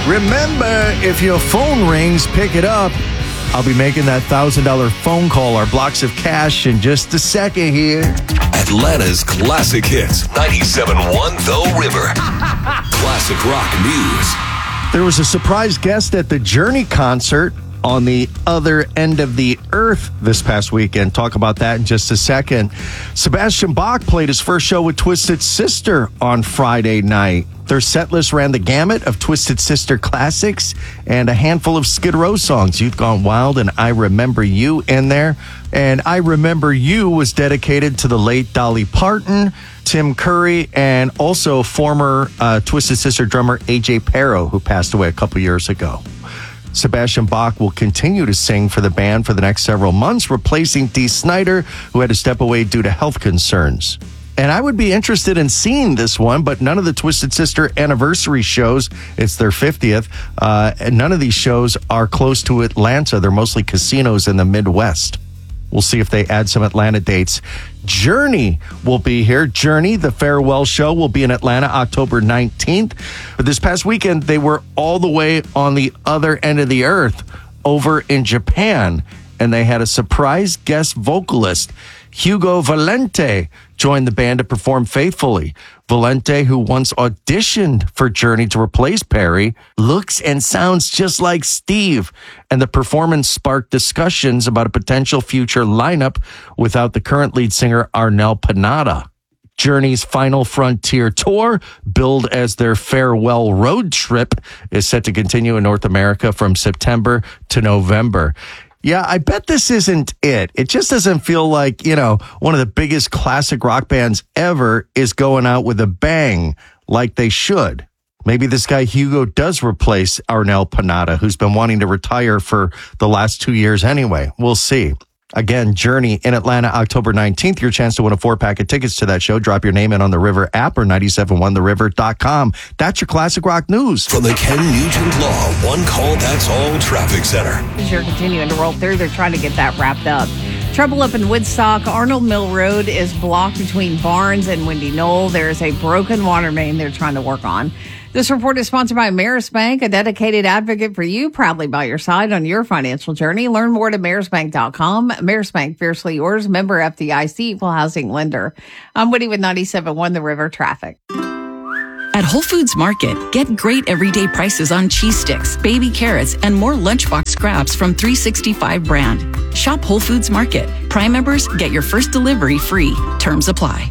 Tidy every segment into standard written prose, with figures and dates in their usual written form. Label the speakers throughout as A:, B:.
A: Remember, if your phone rings, pick it up. I'll be making that $1,000 phone call or blocks of cash in just a second here.
B: Atlanta's classic hits. 97.1 The River. Classic rock news.
A: There was a surprise guest at the Journey concert on the other end of the earth this past weekend. Talk about that in just a second. Sebastian Bach played his first show with Twisted Sister on Friday night. Their set list ran the gamut of Twisted Sister classics and a handful of Skid Row songs. Youth Gone Wild and I Remember You in there. And I Remember You was dedicated to the late Dolly Parton, Tim Curry, and also former Twisted Sister drummer A.J. Pero, who passed away a couple years ago. Sebastian Bach will continue to sing for the band for the next several months, replacing Dee Snider, who had to step away due to health concerns. And I would be interested in seeing this one, but none of the Twisted Sister anniversary shows, it's their 50th, and none of these shows are close to Atlanta. They're mostly casinos in the Midwest. We'll see if they add some Atlanta dates. Journey will be here. Journey, the farewell show, will be in Atlanta October 19th. But this past weekend, they were all the way on the other end of the earth over in Japan. And they had a surprise guest vocalist. Hugo Valente joined the band to perform faithfully. Valente, who once auditioned for Journey to replace Perry, looks and sounds just like Steve. And the performance sparked discussions about a potential future lineup without the current lead singer Arnel Panada. Journey's Final Frontier tour, billed as their farewell road trip, is set to continue in North America from September to November. Yeah, I bet this isn't it. It just doesn't feel like, one of the biggest classic rock bands ever is going out with a bang like they should. Maybe this guy Hugo does replace Arnel Panada, who's been wanting to retire for the last 2 years anyway. We'll see. Again, Journey in Atlanta, October 19th. Your chance to win a 4-pack of tickets to that show. Drop your name in on the River app or 971theriver.com. That's your classic rock news.
B: From the Ken Nugent Law One Call That's All Traffic Center.
C: As you're continuing to roll through, they're trying to get that wrapped up. Trouble up in Woodstock. Arnold Mill Road is blocked between Barnes and Windy Knoll. There is a broken water main they're trying to work on. This report is sponsored by Ameris Bank, a dedicated advocate for you, proudly by your side on your financial journey. Learn more at amerisbank.com. Ameris Bank, fiercely yours, member FDIC, equal housing lender. I'm Woody with 97.1 The River Traffic.
D: At Whole Foods Market, get great everyday prices on cheese sticks, baby carrots, and more lunchbox scraps from 365 brand. Shop Whole Foods Market. Prime members get your first delivery free. Terms apply.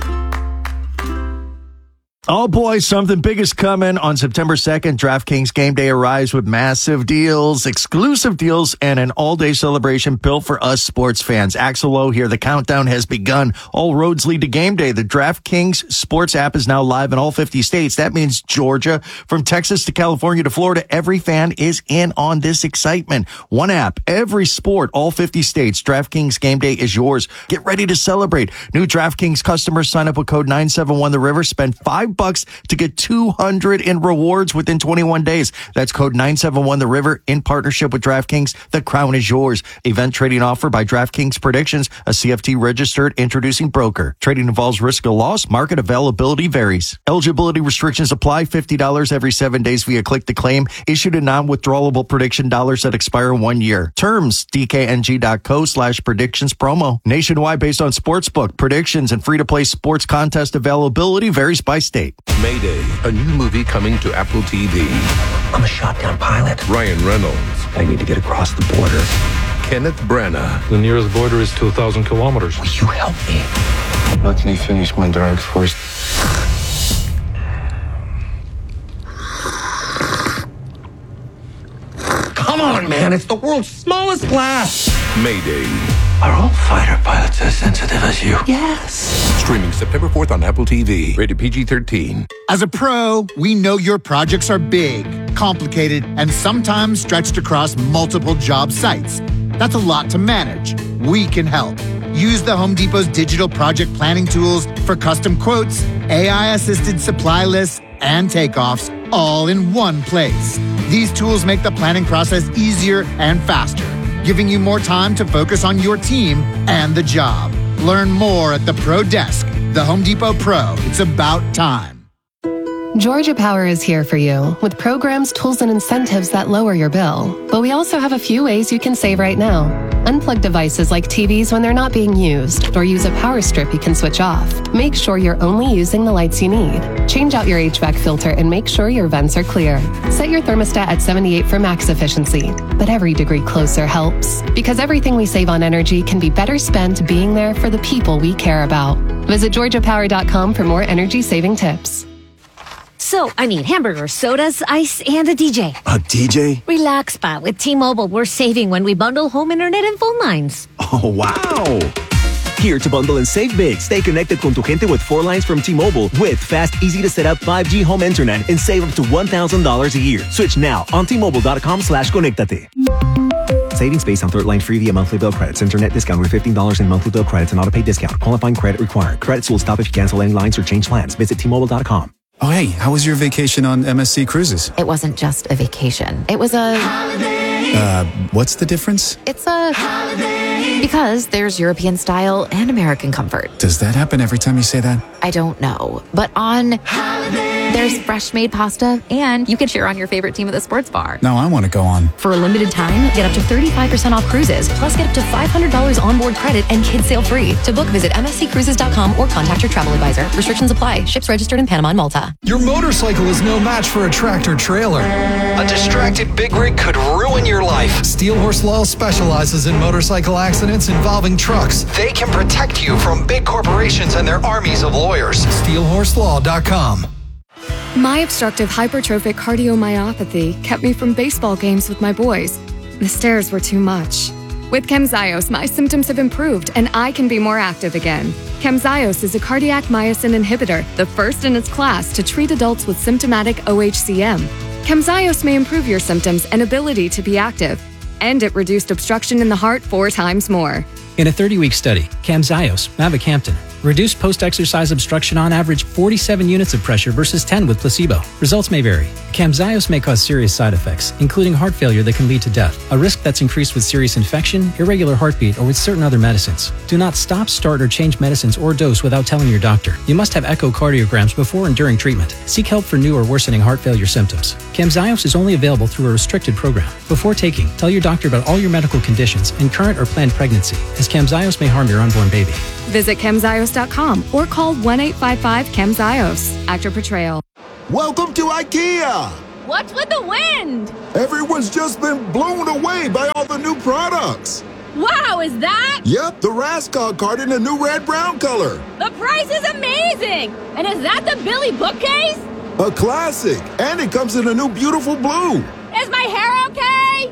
A: Oh boy, something big is coming on September 2nd. DraftKings Game Day arrives with massive deals, exclusive deals, and an all-day celebration built for us sports fans. Axel Lowe here. The countdown has begun. All roads lead to Game Day. The DraftKings sports app is now live in all 50 states. That means Georgia, from Texas to California to Florida, every fan is in on this excitement. One app, every sport, all 50 states. DraftKings Game Day is yours. Get ready to celebrate. New DraftKings customers sign up with code 971TheRiver. Spend $5 to get $200 in rewards within 21 days. That's code 971TheRiver in partnership with DraftKings. The crown is yours. Event trading offer by DraftKings Predictions, a CFT registered introducing broker. Trading involves risk of loss. Market availability varies. Eligibility restrictions apply. $50 every 7 days via click to claim. Issued in non-withdrawable prediction dollars that expire in 1 year. Terms dkng.co/predictions promo. Nationwide based on sportsbook predictions and free-to-play sports contest availability varies by state.
E: Mayday, a new movie coming to Apple TV.
F: I'm a shotgun pilot.
E: Ryan Reynolds.
F: I need to get across the border.
E: Kenneth Branagh.
G: The nearest border is 2,000 kilometers.
F: Will you help me?
H: Let me finish my drugs first.
F: Come on, man. It's the world's smallest blast.
E: Mayday.
F: Are all fighter pilots as sensitive as you? Yes.
E: Streaming September 4th on Apple TV. Rated PG-13.
I: As a pro, we know your projects are big, complicated, and sometimes stretched across multiple job sites. That's a lot to manage. We can help. Use the Home Depot's digital project planning tools for custom quotes, AI-assisted supply lists, and takeoffs, all in one place. These tools make the planning process easier and faster, giving you more time to focus on your team and the job. Learn more at the Pro Desk. The Home Depot Pro. It's about time.
J: Georgia Power is here for you with programs, tools, and incentives that lower your bill. But we also have a few ways you can save right now. Unplug devices like TVs when they're not being used, or use a power strip you can switch off. Make sure you're only using the lights you need. Change out your HVAC filter and make sure your vents are clear. Set your thermostat at 78 for max efficiency. But every degree closer helps, because everything we save on energy can be better spent being there for the people we care about. Visit GeorgiaPower.com for more energy-saving tips.
K: So, hamburgers, sodas, ice, and a DJ.
B: A DJ?
K: Relax, pa. With T-Mobile, we're saving when we bundle home internet and phone lines.
B: Oh, wow. Here to bundle and save big. Stay connected con tu gente with 4 lines from T-Mobile with fast, easy-to-set-up 5G home internet and save up to $1,000 a year. Switch now on T-Mobile.com/conectate. Savings based on third line free via monthly bill credits. Internet discount with $15 in monthly bill credits and auto-pay discount. Qualifying credit required. Credits will stop if you cancel any lines or change plans. Visit T-Mobile.com.
L: Oh, hey, how was your vacation on MSC Cruises?
M: It wasn't just a vacation. It was a...
L: what's the difference?
M: It's a... Holiday. Because there's European style and American comfort.
L: Does that happen every time you say that?
M: I don't know. But on... Holiday. There's fresh made pasta, and you can cheer on your favorite team at the sports bar.
L: No, I want to go on.
N: For a limited time, get up to 35% off cruises, plus get up to $500 onboard credit and kids sail free. To book, visit msccruises.com or contact your travel advisor. Restrictions apply. Ships registered in Panama and Malta.
O: Your motorcycle is no match for a tractor trailer.
P: A distracted big rig could ruin your life.
O: Steel Horse Law specializes in motorcycle accidents involving trucks.
P: They can protect you from big corporations and their armies of lawyers.
O: SteelHorseLaw.com.
Q: My obstructive hypertrophic cardiomyopathy kept me from baseball games with my boys. The stairs were too much. With Camzyos, my symptoms have improved and I can be more active again. Camzyos is a cardiac myosin inhibitor, the first in its class to treat adults with symptomatic OHCM. Camzyos may improve your symptoms and ability to be active, and it reduced obstruction in the heart 4 times more.
R: In a 30-week study, Camzyos, mavacamten, reduced post-exercise obstruction on average 47 units of pressure versus 10 with placebo. Results may vary. Camzyos may cause serious side effects, including heart failure that can lead to death, a risk that's increased with serious infection, irregular heartbeat, or with certain other medicines. Do not stop, start, or change medicines or dose without telling your doctor. You must have echocardiograms before and during treatment. Seek help for new or worsening heart failure symptoms. Camzyos is only available through a restricted program. Before taking, tell your doctor about all your medical conditions and current or planned pregnancy, as Camzyos may harm your unborn baby.
Q: Visit Camzyos.com or call 1-855-CAMZYOS. Actor Portrayal.
S: Welcome to IKEA!
T: What's with the wind?
S: Everyone's just been blown away by all the new products.
T: Wow, is that?
S: Yep, the Raskog cart in a new red-brown color.
T: The price is amazing! And is that the Billy bookcase?
S: A classic, and it comes in a new beautiful blue.
T: Is my hair okay?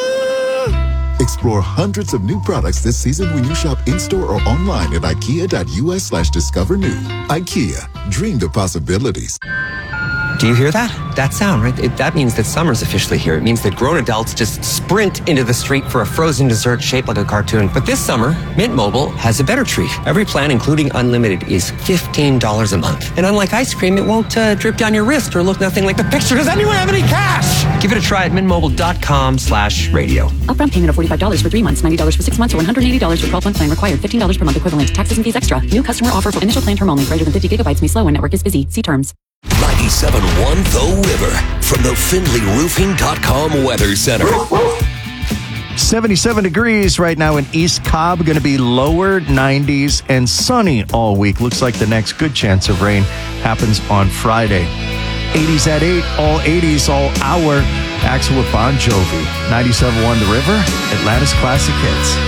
S: Explore hundreds of new products this season when you shop in-store or online at ikea.us/discover new. IKEA, dream the possibilities.
U: Do you hear that? That sound, right? That means that summer's officially here. It means that grown adults just sprint into the street for a frozen dessert shaped like a cartoon. But this summer, Mint Mobile has a better treat. Every plan, including unlimited, is $15 a month. And unlike ice cream, it won't drip down your wrist or look nothing like the picture. Does anyone have any cash? Give it a try at mintmobile.com/radio.
D: Upfront payment of $45 for 3 months, $90 for 6 months, or $180 for 12-month plan required. $15 per month equivalent. Taxes and fees extra. New customer offer for initial plan term only. Greater than 50 gigabytes may slow when network is busy. See terms.
B: 97.1 The River from the FindlayRoofing.com Weather Center.
A: 77 degrees right now in East Cobb. Going to be lower 90s and sunny all week. Looks like the next good chance of rain happens on Friday. 80s at 8, all 80s, all hour. Axel with Bon Jovi. 97.1 The River, Atlanta's classic hits.